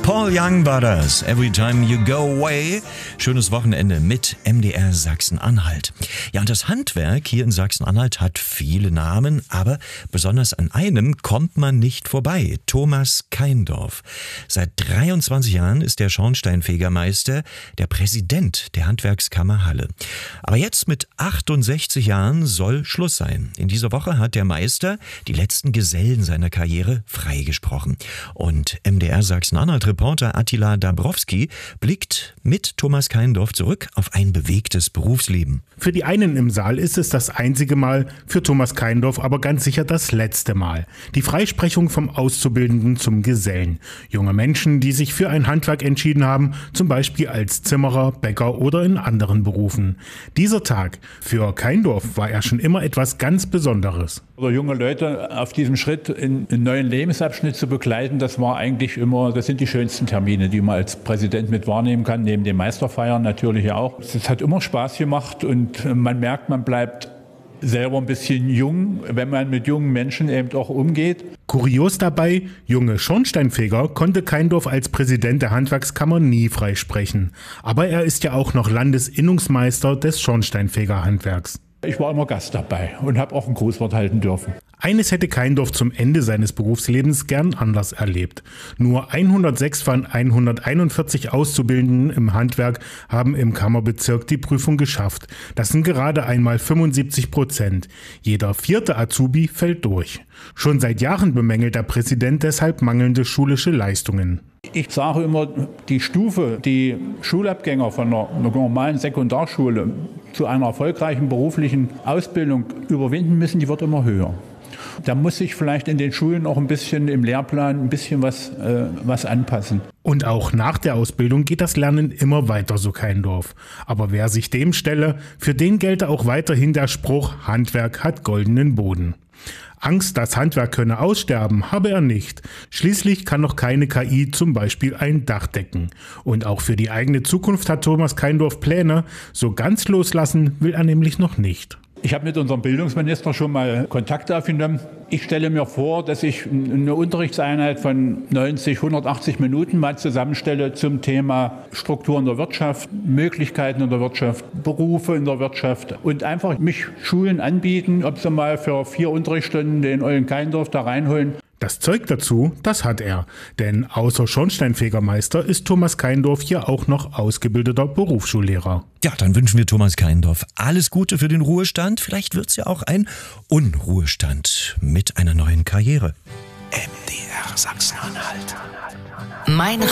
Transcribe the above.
Paul Young war das. Every Time You Go Away. Schönes Wochenende mit MDR Sachsen-Anhalt. Ja, und das Handwerk hier in Sachsen-Anhalt hat viele Namen, aber besonders an einem kommt man nicht vorbei. Thomas Keindorf. Seit 23 Jahren ist der Schornsteinfegermeister der Präsident der Handwerkskammer Halle. Aber jetzt mit 68 Jahren soll Schluss sein. In dieser Woche hat der Meister die letzten Gesellen seiner Karriere freigesprochen. Und MDR Sachsen-Anhalt-Reporter Attila Dabrowski blickt mit Thomas Keindorf zurück auf ein bewegtes Berufsleben. Für die einen im Saal ist es das einzige Mal, für Thomas Keindorf aber ganz sicher das letzte Mal. Die Freisprechung vom Auszubildenden zum Gesellen. Junge Menschen, die sich für ein Handwerk entschieden haben, zum Beispiel als Zimmerer, Bäcker oder in anderen Berufen. Dieser Tag, für Keindorf war er schon immer etwas ganz Besonderes. Oder junge Leute auf diesem Schritt in einen neuen Lebensabschnitt zu begleiten, das sind die schönsten Termine, die man als Präsident mit wahrnehmen kann, neben den Meisterfeiern natürlich auch. Es hat immer Spaß gemacht und man merkt, man bleibt selber ein bisschen jung, wenn man mit jungen Menschen eben auch umgeht. Kurios dabei, junge Schornsteinfeger konnte Keindorf als Präsident der Handwerkskammer nie freisprechen. Aber er ist ja auch noch Landesinnungsmeister des Schornsteinfegerhandwerks. Ich war immer Gast dabei und habe auch ein Grußwort halten dürfen. Eines hätte Keindorf zum Ende seines Berufslebens gern anders erlebt. Nur 106 von 141 Auszubildenden im Handwerk haben im Kammerbezirk die Prüfung geschafft. Das sind gerade einmal 75%. Jeder vierte Azubi fällt durch. Schon seit Jahren bemängelt der Präsident deshalb mangelnde schulische Leistungen. Ich sage immer, die Stufe, die Schulabgänger von einer normalen Sekundarschule zu einer erfolgreichen beruflichen Ausbildung überwinden müssen, die wird immer höher. Da muss sich vielleicht in den Schulen auch ein bisschen im Lehrplan ein bisschen was anpassen. Und auch nach der Ausbildung geht das Lernen immer weiter, so Keindorf. Aber wer sich dem stelle, für den gelte auch weiterhin der Spruch, Handwerk hat goldenen Boden. Angst, das Handwerk könne aussterben, habe er nicht. Schließlich kann noch keine KI zum Beispiel ein Dach decken. Und auch für die eigene Zukunft hat Thomas Keindorf Pläne. So ganz loslassen will er nämlich noch nicht. Ich habe mit unserem Bildungsminister schon mal Kontakt aufgenommen. Ich stelle mir vor, dass ich eine Unterrichtseinheit von 90, 180 Minuten mal zusammenstelle zum Thema Strukturen der Wirtschaft, Möglichkeiten in der Wirtschaft, Berufe in der Wirtschaft und einfach mich Schulen anbieten, ob sie mal für 4 Unterrichtsstunden den Eulen Keindorf da reinholen. Das Zeug dazu, das hat er. Denn außer Schornsteinfegermeister ist Thomas Keindorf hier auch noch ausgebildeter Berufsschullehrer. Ja, dann wünschen wir Thomas Keindorf alles Gute für den Ruhestand. Vielleicht wird's ja auch ein Unruhestand mit einer neuen Karriere. MDR Sachsen-Anhalt.